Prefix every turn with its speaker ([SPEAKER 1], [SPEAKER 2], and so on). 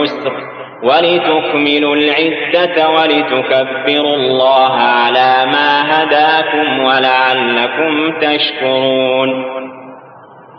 [SPEAKER 1] العسر ولتكملوا العدة ولتكبروا الله على ما هداكم ولعلكم تشكرون.